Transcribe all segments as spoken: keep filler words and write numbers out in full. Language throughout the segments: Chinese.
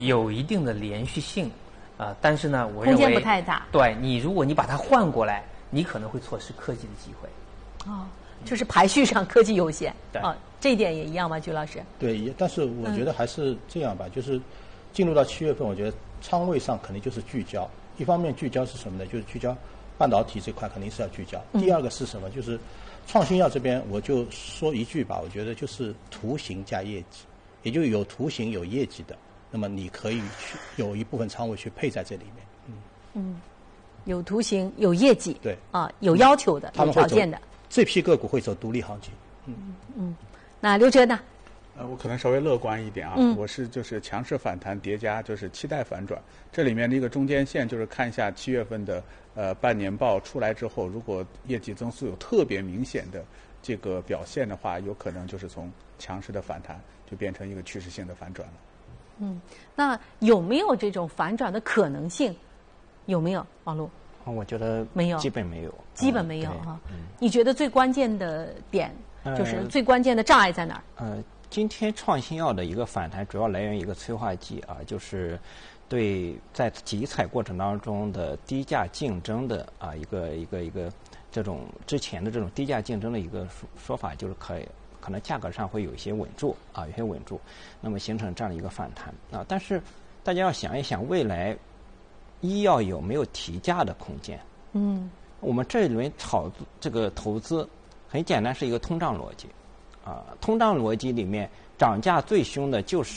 有一定的连续性，啊、呃，但是呢，我认为空间不太大。 对你，如果你把它换过来，你可能会错失科技的机会。 哦，就是排序上科技优先。 对啊，这一点也一样吗，鞠老师？ 对，但是我觉得还是这样吧，嗯、就是进入到七月份，我觉得仓位上肯定就是聚焦。一方面聚焦是什么呢？就是聚焦半导体这块肯定是要聚焦。 嗯、 第二个是什么？就是创新药这边，我就说一句吧，我觉得就是图形加业绩，也就有图形有业绩的，那么你可以去有一部分仓位去配在这里面。嗯嗯，有图形有业绩， 对啊，有要求的，有条件的， 这批个股会走独立行情。 嗯嗯，那刘哲呢？ 呃，我可能稍微乐观一点啊，嗯、我是就是强势反弹叠加，就是期待反转。这里面的一个中间线就是看一下七月份的呃半年报出来之后，如果业绩增速有特别明显的这个表现的话，有可能就是从强势的反弹就变成一个趋势性的反转了。 嗯，那有没有这种反转的可能性？有没有，王璐？ 我觉得没有， 基本没有， 基本没有哈、 嗯。 你觉得最关键的点，就是最关键的障碍在哪儿？ 呃，今天创新药的一个反弹主要来源于一个催化剂啊，就是对在集采过程当中的低价竞争的啊一个一个一个这种之前的这种低价竞争的一个说说法，就是可以可能价格上会有一些稳住啊，有些稳住，那么形成这样的一个反弹啊。但是大家要想一想，未来医药有没有提价的空间？ 嗯， 我们这一轮炒这个投资很简单，是一个通胀逻辑啊。通胀逻辑里面涨价最凶的就是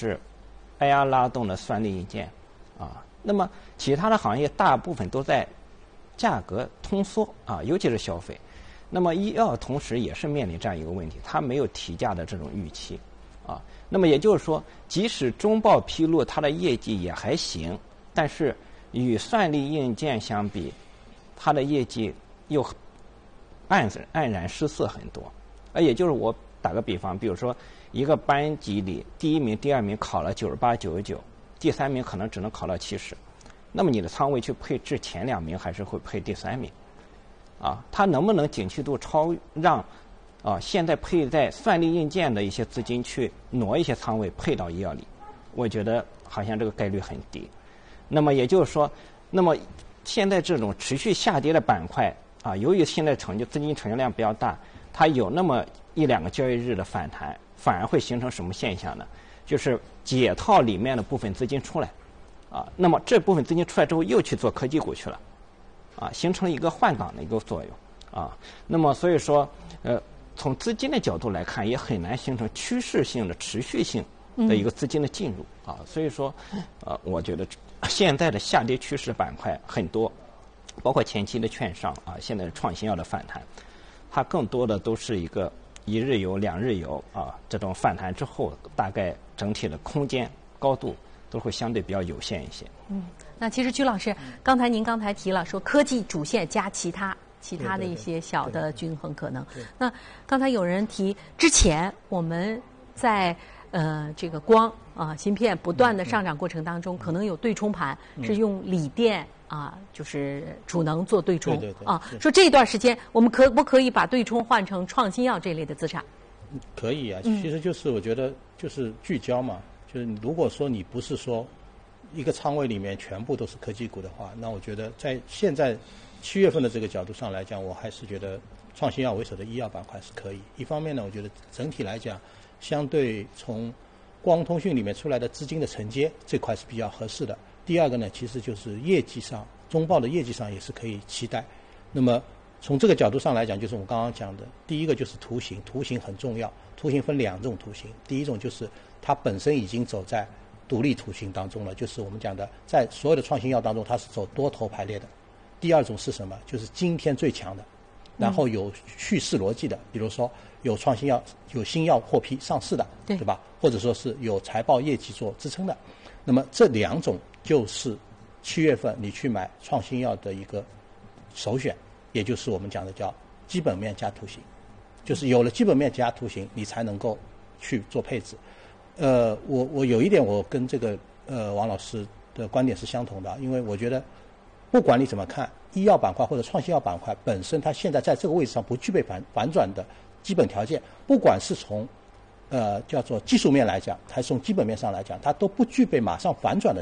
I R 拉动的算力硬件啊。那么其他的行业大部分都在价格通缩啊，尤其是消费。那么医药同时也是面临这样一个问题，它没有提价的这种预期啊。那么也就是说，即使中报披露它的业绩也还行，但是与算力硬件相比，它的业绩又黯黯然失色很多。呃，也就是我打个比方，比如说一个班级里第一名、第二名考了九十八、九十九，第三名可能只能考到七十，那么你的仓位去配置前两名，还是会配第三名？啊，它能不能景气度超让啊现在配在算力硬件的一些资金去挪一些仓位配到医药里？我觉得好像这个概率很低。那么也就是说，那么现在这种持续下跌的板块啊，由于现在成交资金成交量比较大，它有那么一两个交易日的反弹，反而会形成什么现象呢？就是解套里面的部分资金出来，啊，那么这部分资金出来之后又去做科技股去了，啊，形成了一个换挡的一个作用，啊，那么所以说，呃，从资金的角度来看，也很难形成趋势性的持续性的一个资金的进入，啊，所以说，呃，我觉得现在的下跌趋势板块很多，包括前期的券商啊，现在创新药的反弹，它更多的都是一个一日游、两日游啊，这种反弹之后，大概整体的空间高度都会相对比较有限一些。 嗯，那其实鞠老师，刚才您刚才提了说科技主线加其他其他的一些小的均衡可能。那刚才有人提，之前我们在呃这个光啊芯片不断的上涨过程当中，可能有对冲盘，是用锂电啊，就是储能做对冲， 对对对啊。说这段时间我们可不可以把对冲换成创新药这类的资产？ 可以啊，其实就是我觉得就是聚焦嘛，就是如果说你不是说一个仓位里面全部都是科技股的话，那我觉得在现在七月份的这个角度上来讲，我还是觉得创新药为首的医药板块是可以。一方面呢，我觉得整体来讲，相对从光通讯里面出来的资金的承接这块是比较合适的。第二个呢，其实就是业绩上，中报的业绩上也是可以期待。那么从这个角度上来讲，就是我刚刚讲的，第一个就是图形，图形很重要。图形分两种图形，第一种就是它本身已经走在独立图形当中了，就是我们讲的在所有的创新药当中它是走多头排列的。第二种是什么？就是今天最强的，然后有叙事逻辑的，比如说有创新药、有新药获批上市的，对吧？或者说是有财报业绩做支撑的。那么这两种就是七月份你去买创新药的一个首选，也就是我们讲的叫基本面加图形，就是有了基本面加图形，你才能够去做配置。呃，我我有一点我跟这个呃王老师的观点是相同的，因为我觉得不管你怎么看，医药板块或者创新药板块本身它现在在这个位置上不具备反反转的基本条件，不管是从呃叫做技术面来讲，还是从基本面上来讲，它都不具备马上反转的